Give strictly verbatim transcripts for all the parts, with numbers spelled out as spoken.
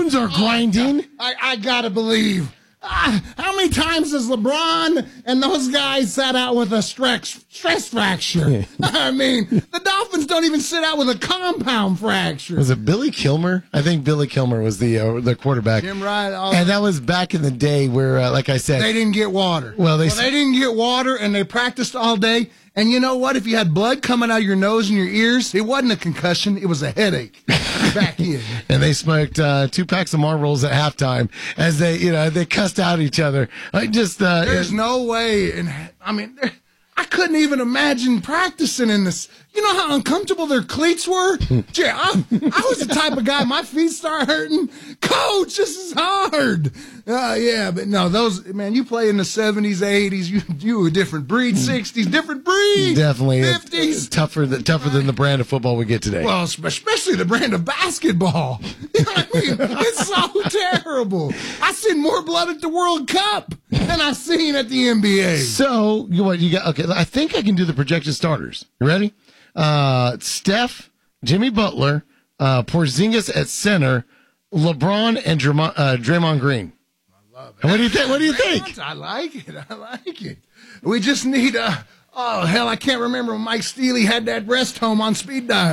bones are grinding. I, I got to believe. Uh, how many times has LeBron and those guys sat out with a stress, stress fracture? I mean, the Dolphins don't even sit out with a compound fracture. Was it Billy Kilmer? I think Billy Kilmer was the uh, the quarterback. Jim Wright. All and that was back in the day where, uh, like I said, they didn't get water. Well, they, well, they didn't get water, and they practiced all day. And you know what? If you had blood coming out of your nose and your ears, it wasn't a concussion. It was a headache back in. And they smoked uh, two packs of Marlboros at halftime as they, you know, they cussed out each other. I just uh, There's it, no way. And I mean, I couldn't even imagine practicing in this. You know how uncomfortable their cleats were? Gee, I, I was the type of guy, my feet start hurting. Coach, this is hard. Uh, yeah, but no, those, man, you play in the seventies, eighties, you you were a different breed, sixties, different breed. Definitely. fifties. Tougher, than, tougher than the brand of football we get today. Well, especially the brand of basketball. You know what I mean? It's so terrible. I seen more blood at the World Cup than I seen at the N B A. So, you what you got? Okay, I think I can do the projected starters. You ready? Uh, Steph, Jimmy Butler, uh, Porzingis at center, LeBron, and Draymond, uh, Draymond Green. I love it. And what do you think? What do you think? I like it. I like it. We just need a. Oh, hell, I can't remember when Mike Steely had that rest home on speed dial.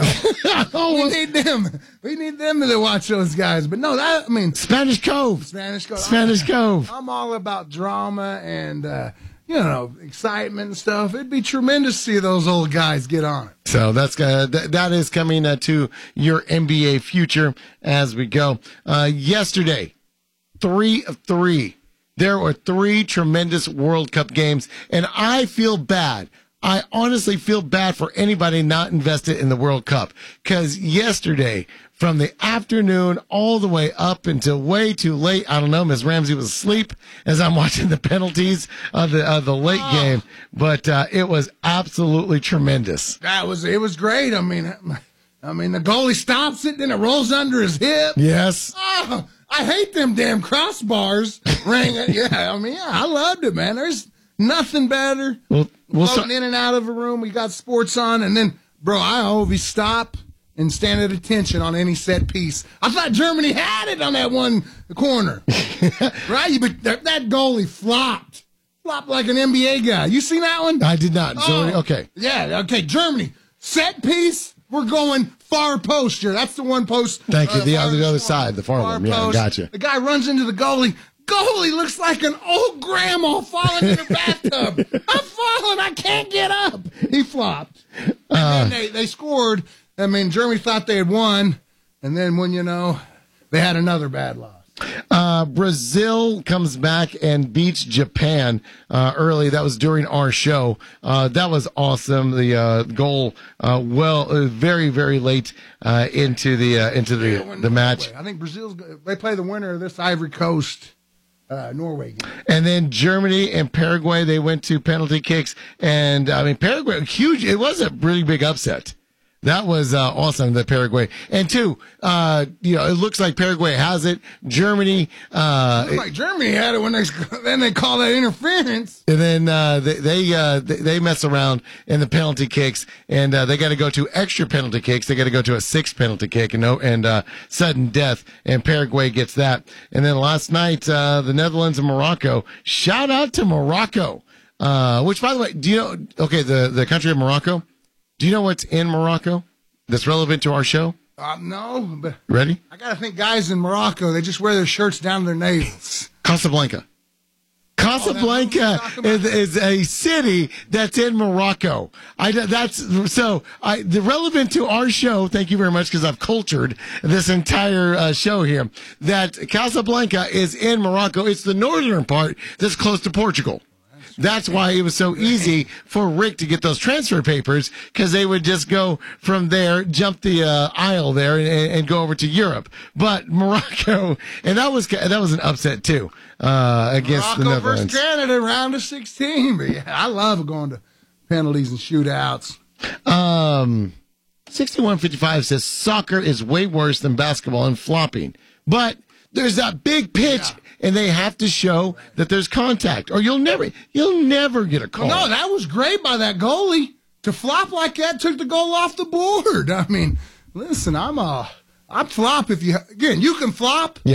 we need them. We need them to watch those guys. But no, that, I mean. Spanish Cove. Spanish Cove. Spanish I'm, Cove. I'm all about drama and, uh, you know, excitement and stuff. It'd be tremendous to see those old guys get on it. So that's uh, th- that is coming uh, to your N B A future as we go. Uh, yesterday, three of three. There were three tremendous World Cup games, and I feel bad. I honestly feel bad for anybody not invested in the World Cup, because yesterday, from the afternoon all the way up until way too late, I don't know, Miz Ramsey was asleep as I'm watching the penalties of the of the late oh. game, but uh, it was absolutely tremendous. That was it was great. I mean, I mean the goalie stops it, then it rolls under his hip. Yes. Oh, I hate them damn crossbars. Ring. Yeah, I mean, yeah, I loved it, man. There's nothing better. Well, we'll floating in and out of a room. We got sports on, and then, bro, I always stop and stand at attention on any set piece. I thought Germany had it on that one corner, right? But that, that goalie flopped, flopped like an N B A guy. You seen that one? I did not. So, oh, okay. Yeah. Okay. Germany set piece. We're going far post here. That's the one post. Thank you. Uh, the other, the other side, the far, far one. Yeah, post. Gotcha. The guy runs into the goalie. Goalie looks like an old grandma falling in a bathtub. I'm falling. I can't get up. He flopped. And Uh, then they, they scored. I mean, Germany thought they had won. And then when, you know, they had another bad loss. Uh, Brazil comes back and beats Japan uh, early. That was during our show. Uh, that was awesome. The uh, goal, uh, well, uh, very very late uh, into the uh, into the the match. I think Brazil's they play the winner of this Ivory Coast uh, Norway game. And then Germany and Paraguay, they went to penalty kicks, and I mean Paraguay, huge. It was a really big upset. That was uh, awesome, the Paraguay. And two, uh, you know, it looks like Paraguay has it. Germany, uh, it like Germany had it when they then they call that interference. And then uh, they they, uh, they they mess around in the penalty kicks, and uh, they got to go to extra penalty kicks. They got to go to a sixth penalty kick, and no, and uh, sudden death. And Paraguay gets that. And then last night, uh, the Netherlands and Morocco. Shout out to Morocco, uh, which by the way, do you know? Okay, the the country of Morocco. Do you know what's in Morocco that's relevant to our show? Uh, no, but ready? I gotta think guys in Morocco, they just wear their shirts down to their navels. Casablanca. Casablanca oh, is, is a city that's in Morocco. I that's so I the relevant to our show. Thank you very much, because I've cultured this entire uh, show here. That Casablanca is in Morocco. It's the northern part that's close to Portugal. That's why it was so easy for Rick to get those transfer papers, because they would just go from there, jump the uh, aisle there, and, and go over to Europe. But Morocco, and that was that was an upset too uh, against Morocco the Netherlands. versus Canada, round of sixteen. But yeah, I love going to penalties and shootouts. Um, sixty-one fifty-five says soccer is way worse than basketball in flopping, but there's that big pitch. Yeah. And they have to show that there's contact, or you'll never, you'll never get a call. No, that was great by that goalie to flop like that. Took the goal off the board. I mean, listen, I'm a, I flop if you again. You can flop. Yeah.